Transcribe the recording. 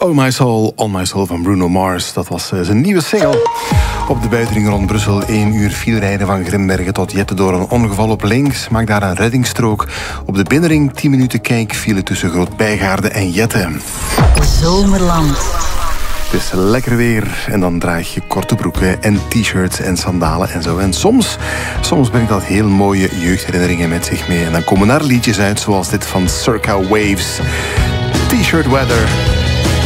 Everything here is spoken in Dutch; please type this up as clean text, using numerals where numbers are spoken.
Oh My Soul, On My Soul van Bruno Mars. Dat was zijn nieuwe single. Op de buitenring rond Brussel 1 uur filerijden van Grimbergen tot Jette door een ongeval op links. Maak daar een reddingsstrook. Op de binnenring 10 minuten kijkfile tussen Groot-Bijgaarde en Jette. Zomerland. Het is lekker weer en dan draag je korte broeken en t-shirts en sandalen en zo. En soms brengt dat heel mooie jeugdherinneringen met zich mee. En dan komen daar liedjes uit zoals dit van Circa Waves. T-shirt weather.